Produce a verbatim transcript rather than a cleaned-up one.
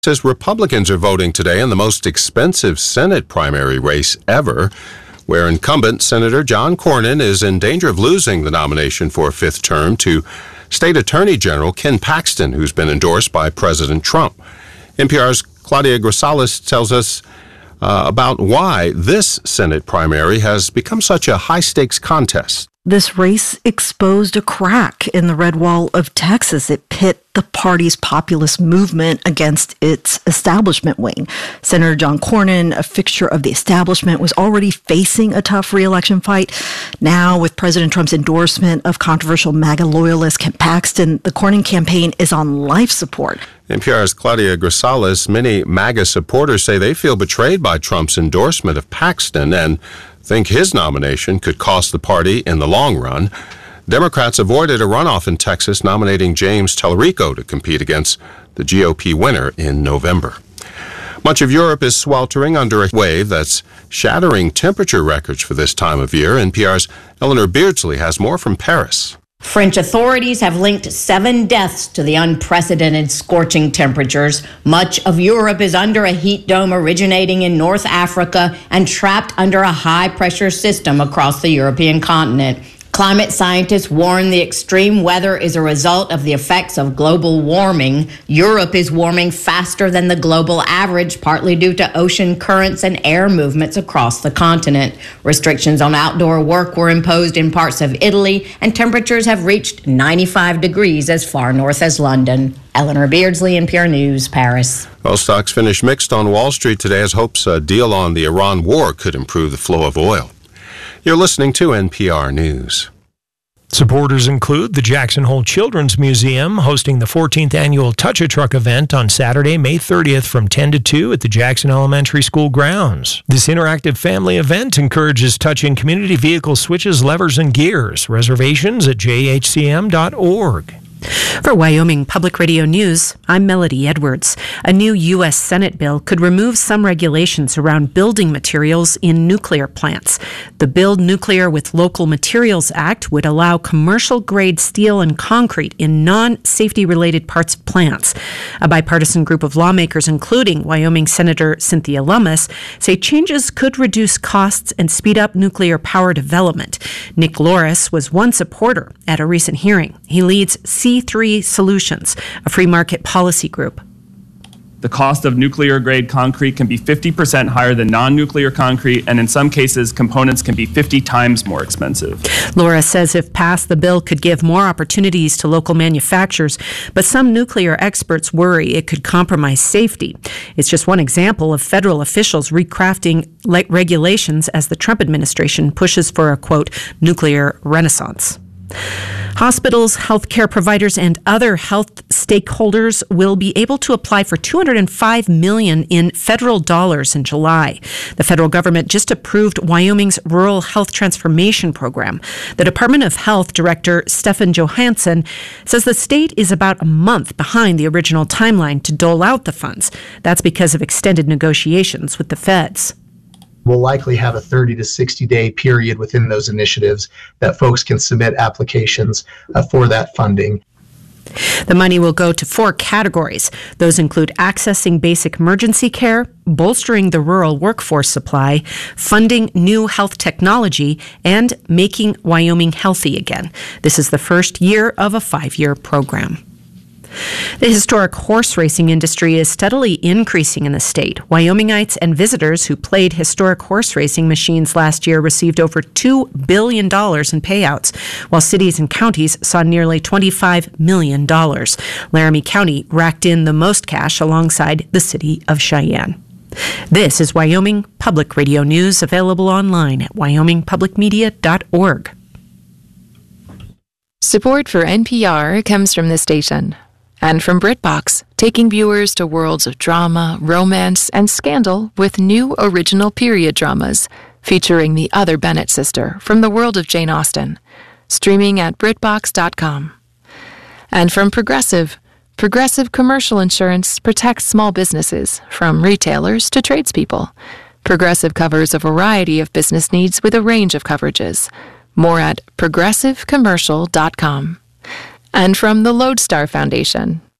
Says Republicans are voting today in the most expensive Senate primary race ever, where incumbent Senator John Cornyn is in danger of losing the nomination for a fifth term to State Attorney General Ken Paxton, who's been endorsed by President Trump. N P R's Claudia Grisales tells us uh, about why this Senate primary has become such a high-stakes contest. This race exposed a crack in the red wall of Texas. It pit the party's populist movement against its establishment wing. Senator John Cornyn, a fixture of the establishment, was already facing a tough re-election fight. Now, with President Trump's endorsement of controversial MAGA loyalist Ken Paxton, the Cornyn campaign is on life support. N P R's Claudia Grisales, many MAGA supporters say they feel betrayed by Trump's endorsement of Paxton and think his nomination could cost the party in the long run. Democrats avoided a runoff in Texas, nominating James Tallarico to compete against the G O P winner in November. Much of Europe is sweltering under a wave that's shattering temperature records for this time of year. N P R's Eleanor Beardsley has more from Paris. French authorities have linked seven deaths to the unprecedented scorching temperatures. Much of Europe is under a heat dome originating in North Africa and trapped under a high-pressure system across the European continent. Climate scientists warn the extreme weather is a result of the effects of global warming. Europe is warming faster than the global average, partly due to ocean currents and air movements across the continent. Restrictions on outdoor work were imposed in parts of Italy, and temperatures have reached ninety-five degrees as far north as London. Eleanor Beardsley, N P R News, Paris. Well, stocks finished mixed on Wall Street today as hopes a deal on the Iran war could improve the flow of oil. You're listening to N P R News. Supporters include the Jackson Hole Children's Museum, hosting the fourteenth annual Touch a Truck event on Saturday, May thirtieth from ten to two at the Jackson Elementary School grounds. This interactive family event encourages touching community vehicle switches, levers, and gears. Reservations at j h c m dot org. For Wyoming Public Radio News, I'm Melody Edwards. A new U S Senate bill could remove some regulations around building materials in nuclear plants. The Build Nuclear with Local Materials Act would allow commercial-grade steel and concrete in non-safety-related parts of plants. A bipartisan group of lawmakers, including Wyoming Senator Cynthia Lummis, say changes could reduce costs and speed up nuclear power development. Nick Loris was one supporter at a recent hearing. He leads C three Solutions, a free market policy group. The cost of nuclear-grade concrete can be fifty percent higher than non-nuclear concrete, and in some cases, components can be fifty times more expensive. Laura says if passed, the bill could give more opportunities to local manufacturers, but some nuclear experts worry it could compromise safety. It's just one example of federal officials recrafting regulations as the Trump administration pushes for a, quote, nuclear renaissance. Hospitals, healthcare providers, and other health stakeholders will be able to apply for two hundred five million dollars in federal dollars in July. The federal government just approved Wyoming's Rural Health Transformation Program. The Department of Health Director Stefan Johansson says the state is about a month behind the original timeline to dole out the funds. That's because of extended negotiations with the feds. We'll likely have a thirty to sixty day period within those initiatives that folks can submit applications uh, for that funding. The money will go to four categories. Those include accessing basic emergency care, bolstering the rural workforce supply, funding new health technology, and making Wyoming healthy again. This is the first year of a five-year program. The historic horse racing industry is steadily increasing in the state. Wyomingites and visitors who played historic horse racing machines last year received over two billion dollars in payouts, while cities and counties saw nearly twenty-five million dollars. Laramie County racked in the most cash alongside the city of Cheyenne. This is Wyoming Public Radio News, available online at wyoming public media dot org. Support for N P R comes from the station. And from BritBox, taking viewers to worlds of drama, romance, and scandal with new original period dramas featuring the other Bennett sister from the world of Jane Austen. Streaming at brit box dot com. And from Progressive, Progressive Commercial Insurance protects small businesses, from retailers to tradespeople. Progressive covers a variety of business needs with a range of coverages. More at progressive commercial dot com. And from the Lodestar Foundation,